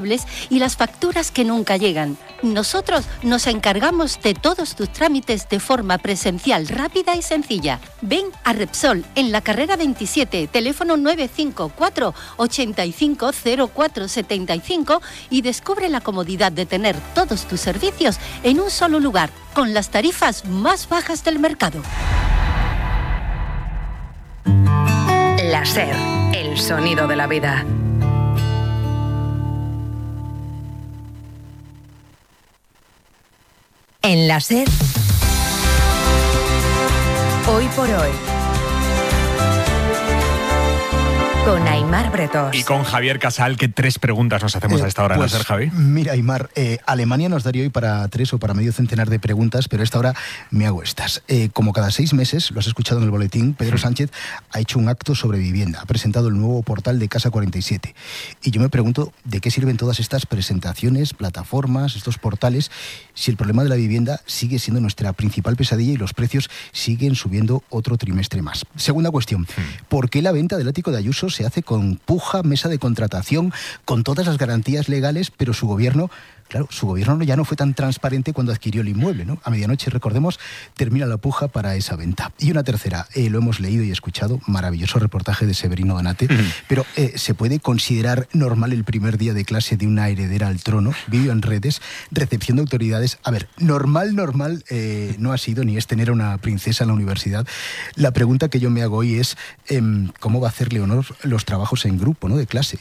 y las facturas que nunca llegan. Nosotros nos encargamos de todos tus trámites de forma presencial, rápida y sencilla. Ven a Repsol en la carrera 27, teléfono 954 850475 y descubre la comodidad de tener todos tus servicios en un solo lugar, con las tarifas más bajas del mercado. La SER, el sonido de la vida. En la SER, hoy por hoy, con Aimar Bretós. Y con Javier Casal, que 3 preguntas nos hacemos a esta hora en la SER, Javi. Mira, Aimar, Alemania nos daría hoy para 3 o para medio centenar de preguntas, pero a esta hora me hago estas. Como cada 6 meses, lo has escuchado en el boletín, Pedro Sánchez ha hecho un acto sobre vivienda, ha presentado el nuevo portal de Casa 47. Y yo me pregunto, ¿de qué sirven todas estas presentaciones, plataformas, estos portales, si el problema de la vivienda sigue siendo nuestra principal pesadilla y los precios siguen subiendo otro trimestre más? Segunda cuestión, ¿por qué la venta del ático de Ayuso se hace con puja, mesa de contratación, con todas las garantías legales, pero su gobierno ya no fue tan transparente cuando adquirió el inmueble, ¿no? A medianoche, recordemos, termina la puja para esa venta. Y una tercera, lo hemos leído y escuchado, maravilloso reportaje de Severino Donate, pero ¿se puede considerar normal el primer día de clase de una heredera al trono? Vídeo en redes, recepción de autoridades. A ver, normal no ha sido ni es tener a una princesa en la universidad. La pregunta que yo me hago hoy es ¿cómo va a hacerle honor los trabajos en grupo, ¿no? De clase?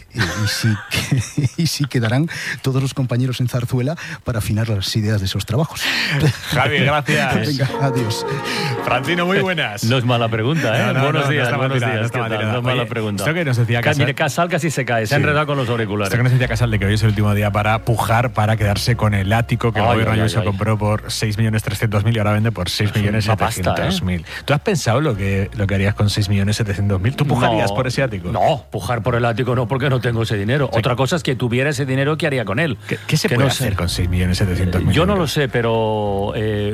Y si quedarán todos los compañeros en Zarzuela para afinar las ideas de esos trabajos. Javi, gracias. Venga, adiós. Francino, muy buenas. No es mala pregunta, ¿eh? Buenos días. No es mala pregunta. Esto que nos decía Casal casi se cae, se ha enredado con los auriculares. Esto que nos decía Casal de que hoy es el último día para pujar, para quedarse con el ático que el gobierno Ayuso compró por 6.300.000 y ahora vende por 6.700.000. ¿Tú has pensado lo que harías con 6.700.000? ¿Tú pujarías por ese ático? No, pujar por el ático no, porque no tengo ese dinero. Sí. Otra cosa es que tuviera ese dinero, ¿qué haría con él? ¿Qué se puede hacer con 6.700.000? Yo no lo sé, pero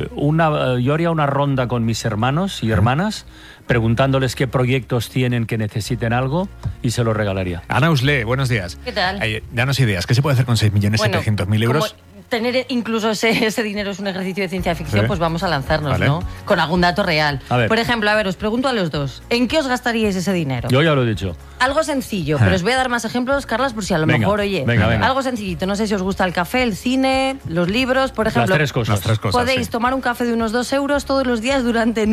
yo haría una ronda con mis hermanos y hermanas preguntándoles qué proyectos tienen que necesiten algo y se lo regalaría. Ana Usle, buenos días. ¿Qué tal? Danos ideas. ¿Qué se puede hacer con 6.700.000 euros? Tener incluso ese dinero es un ejercicio de ciencia ficción, pues vamos a lanzarnos, ¿vale? ¿No? Con algún dato real. Por ejemplo, os pregunto a los dos, ¿en qué os gastaríais ese dinero? Yo ya lo he dicho. Algo sencillo, pero os voy a dar más ejemplos, Carlas, por si a lo mejor, venga. Algo sencillito, no sé si os gusta el café, el cine, los libros, por ejemplo. Las tres cosas. Podéis tomar un café de unos 2 euros todos los días durante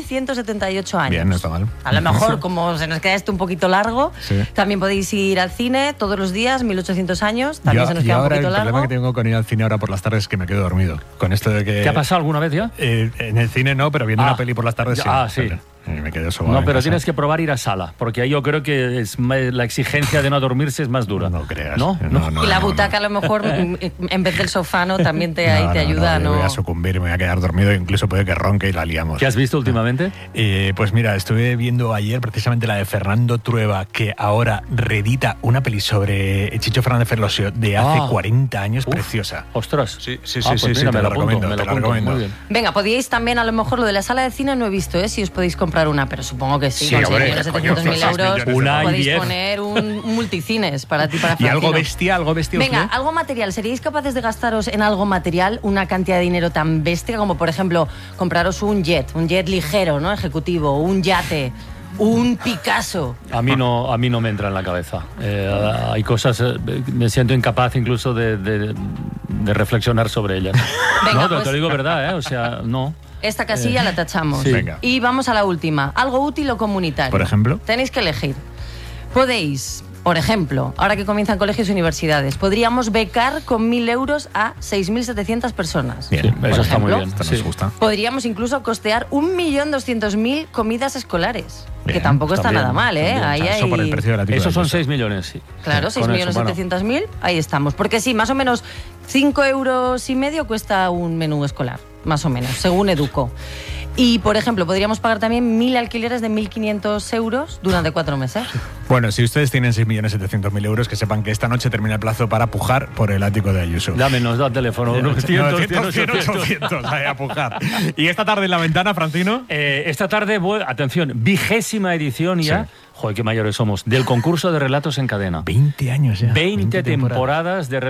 9.178 años. Bien, no está mal. A lo mejor, como se nos queda esto un poquito largo, también podéis ir al cine todos los días, 1.800 años, también se nos queda un poquito largo. El problema que tengo con ir al cine ahora por las tardes es que me quedo dormido. Con esto de que... ¿Te ha pasado alguna vez ya? En el cine no, pero viendo una peli por las tardes sí. Me quedo sobado. No, pero tienes que probar ir a sala, porque ahí yo creo que la exigencia de no dormirse es más dura. No creas. ¿No? Y la butaca a lo mejor, en vez del sofá, ¿no? También te ayuda, ¿no? Voy a sucumbir, me voy a quedar dormido, incluso puede que ronque y la liamos. ¿Qué has visto últimamente? Pues mira, estuve viendo ayer precisamente la de Fernando Trueba, que ahora reedita una peli sobre Chicho Fernández Ferlosio de hace 40 años, preciosa. Ostras. Sí, mira, me lo recomiendo. Muy bien. Venga, podíais también, a lo mejor, lo de la sala de cine no he visto, si os podéis comprar una, pero supongo que sí, con 6.700.000 euros podéis poner un multicines para ti, para Francino. ¿Y algo bestia? Venga, algo material. ¿Seríais capaces de gastaros en algo material una cantidad de dinero tan bestia como, por ejemplo, compraros un jet ligero, ¿no? Ejecutivo, un yate, un Picasso? A mí no me entra en la cabeza. Hay cosas, me siento incapaz incluso de reflexionar sobre ellas. Venga, te lo digo verdad, o sea, no. Esta casilla la tachamos. Sí. Y vamos a la última. Algo útil o comunitario. Por ejemplo. Tenéis que elegir. Podéis, por ejemplo, ahora que comienzan colegios y universidades, podríamos becar con 1.000 euros a 6.700 personas. Bien, eso está muy bien. Esto nos gusta. Podríamos incluso costear 1.200.000 comidas escolares. Bien, que tampoco está nada mal, ¿eh? Ahí eso por el precio de la titular. Esos son 6 millones, sí. Claro, 6.700.000, ahí estamos. Porque sí, más o menos 5,5 euros cuesta un menú escolar, más o menos, según Educo. Y, por ejemplo, podríamos pagar también 1.000 alquileres de 1.500 euros durante 4 meses. Bueno, si ustedes tienen 6.700.000 euros, que sepan que esta noche termina el plazo para pujar por el ático de Ayuso. Dámenos, da teléfono. 900, a pujar. ¿Y esta tarde en La Ventana, Francino? Esta tarde, atención, 20ª edición ya. Sí. Joder, qué mayores somos. Del concurso de relatos en cadena. 20 años ya. 20 temporadas de